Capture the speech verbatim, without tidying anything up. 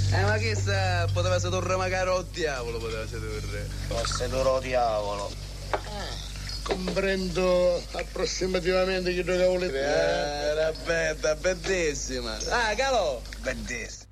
Eh, ma che sa, poteva sedurre magari al diavolo, poteva sedurre. Non sedurre al diavolo. Comprendo approssimativamente che due cavoli. Eh, era bella, bellissima. Ah, calò. Bellissimo.